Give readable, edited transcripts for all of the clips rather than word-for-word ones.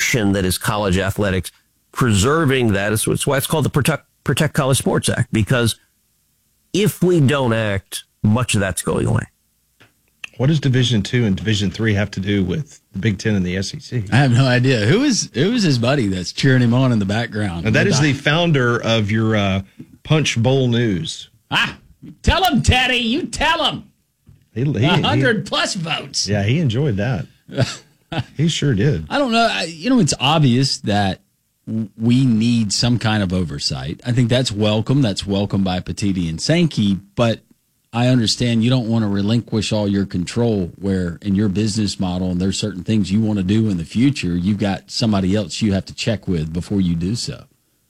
mission that is college athletics, preserving that. It's why it's called the Protect College Sports Act, because if we don't act, much of that's going away. What does Division II and Division III have to do with the Big Ten and the SEC? I have no idea. Who is his buddy that's cheering him on in the background? Now, that is the founder of your Punch Bowl News. Tell him, Teddy. You tell him. 100+ votes. Yeah, he enjoyed that. He sure did. I don't know. It's obvious that we need some kind of oversight. I think that's welcome. That's welcome by Petitti and Sankey, but I understand you don't want to relinquish all your control where in your business model and there's certain things you want to do in the future, you've got somebody else you have to check with before you do so.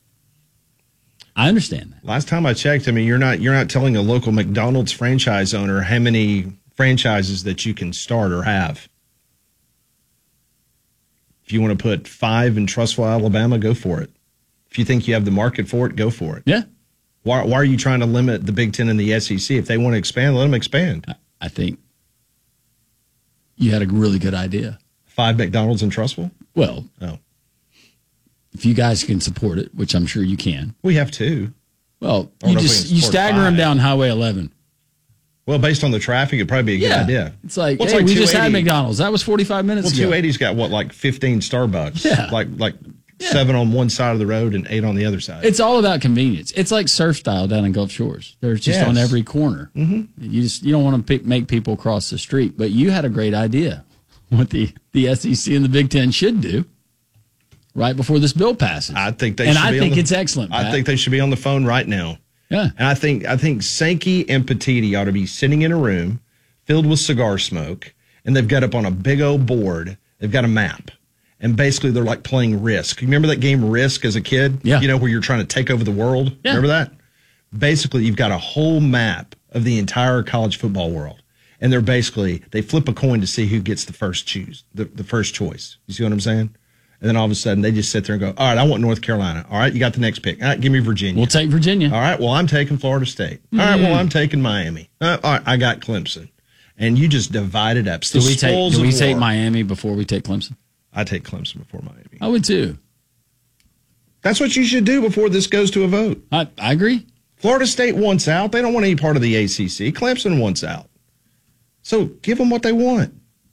I understand that. Last time I checked, I mean, you're not telling a local McDonald's franchise owner how many franchises that you can start or have. If you want to put 5 in Trussville, Alabama, go for it. If you think you have the market for it, go for it. Yeah. Why are you trying to limit the Big Ten and the SEC? If they want to expand, let them expand. I think you had a really good idea. 5 McDonald's in Trussville? Well, if you guys can support it, which I'm sure you can. We have 2. Well, you stagger them down Highway 11. Well, based on the traffic, it'd probably be a good idea. It's like, hey, we just had McDonald's. That was 45 minutes ago. 280's got, like 15 Starbucks? Yeah. Like 7 on one side of the road and 8 on the other side. It's all about convenience. It's like Surf Style down in Gulf Shores. They're just on every corner. Mm-hmm. You don't want to make people cross the street. But you had a great idea what the SEC and the Big Ten should do right before this bill passes. I think it's excellent. I think they should be on the phone right now. Yeah. And I think Sankey and Petitti ought to be sitting in a room filled with cigar smoke, and they've got up on a big old board, they've got a map. And basically they're like playing Risk. You remember that game Risk as a kid? Yeah. Where you're trying to take over the world? Yeah. Remember that? Basically, you've got a whole map of the entire college football world. And they flip a coin to see who gets the first choice. You see what I'm saying? And then all of a sudden, they just sit there and go, all right, I want North Carolina. All right, you got the next pick. All right, give me Virginia. We'll take Virginia. All right, well, I'm taking Florida State. All right, well, I'm taking Miami. All right, I got Clemson. And you just divide it up. Do we take Miami before we take Clemson? I take Clemson before Miami. I would too. That's what you should do before this goes to a vote. I agree. Florida State wants out. They don't want any part of the ACC. Clemson wants out. So give them what they want.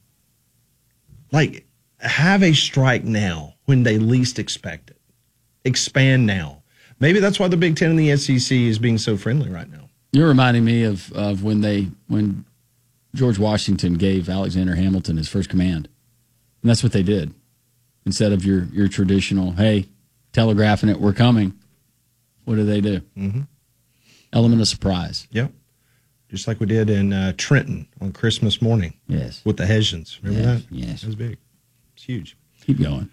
Like, have a strike now when they least expect it. Expand now. Maybe that's why the Big Ten and the SEC is being so friendly right now. You're reminding me of when George Washington gave Alexander Hamilton his first command. And that's what they did. Instead of your traditional, hey, telegraphing it, we're coming. What do? Mm-hmm. Element of surprise. Yep. Just like we did in Trenton on Christmas morning. Yes. With the Hessians. Remember that? Yes. That was big. It's huge. Keep going.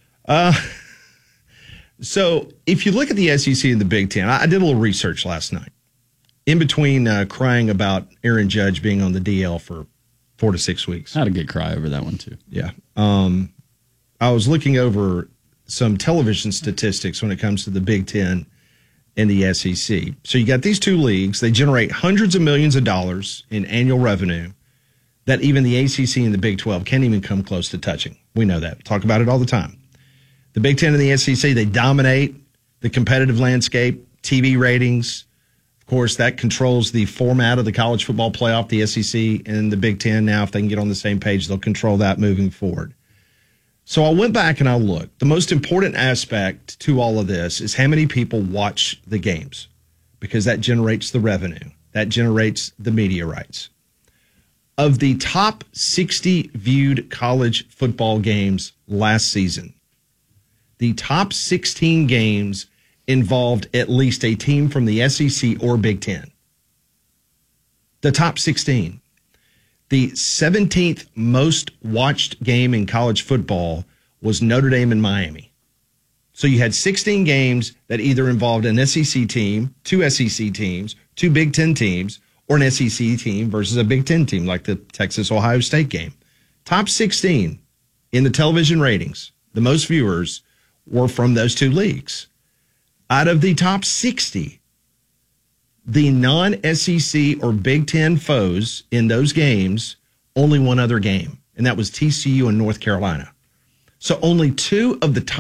So if you look at the SEC and the Big Ten, I did a little research last night. In between crying about Aaron Judge being on the DL for 4 to 6 weeks. I had a good cry over that one, too. Yeah. I was looking over some television statistics when it comes to the Big Ten and the SEC. So you got these two leagues. They generate hundreds of millions of dollars in annual revenue that even the ACC and the Big 12 can't even come close to touching. We know that. Talk about it all the time. The Big Ten and the SEC, they dominate the competitive landscape, TV ratings. Of course, that controls the format of the college football playoff. The SEC and the Big Ten now, if they can get on the same page, they'll control that moving forward. So I went back and I looked. The most important aspect to all of this is how many people watch the games, because that generates the revenue. That generates the media rights. Of the top 60 viewed college football games last season, the top 16 games involved at least a team from the SEC or Big Ten. The top 16. The 17th most watched game in college football was Notre Dame and Miami. So you had 16 games that either involved an SEC team, 2 SEC teams, 2 Big Ten teams, or an SEC team versus a Big Ten team like the Texas-Ohio State game. Top 16 in the television ratings, the most viewers were from those 2 leagues. Out of the top 60, the non-SEC or Big Ten foes in those games, only one other game, and that was TCU and North Carolina. So only 2 of the top